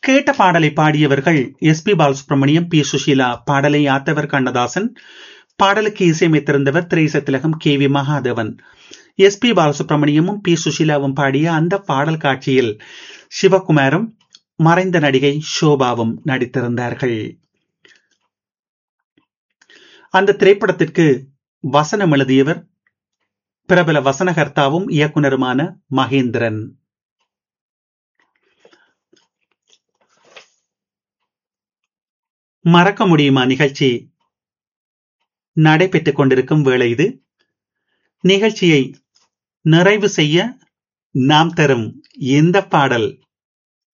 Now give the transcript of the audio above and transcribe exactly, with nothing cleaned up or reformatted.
கேட்ட பாடலை பாடியவர்கள் S B Balasubramaniam, B Sushila. பாடலை ஆத்தவர் கண்ணதாசன். பாடலுக்கு இசையமைத்திருந்தவர் திரைச திலகம் K V Mahadevan. S B பாலசுப்ரமணியமும் B சுஷீலாவும் பாடிய அந்த பாடல் காட்சியில் சிவகுமாரும் மறைந்த நடிகை ஷோபாவும் நடித்திருந்தார்கள். அந்த திரைப்படத்திற்கு வசனம் எழுதியவர் பிரபல வசனகர்த்தாவும் இயக்குனருமான மகேந்திரன். மறக்க முடியுமா நிகழ்ச்சி நடைபெற்றுக் கொண்டிருக்கும் வேளை இது. நிகழ்ச்சியை நிறைவு செய்ய நாம் தரும் இந்த பாடல்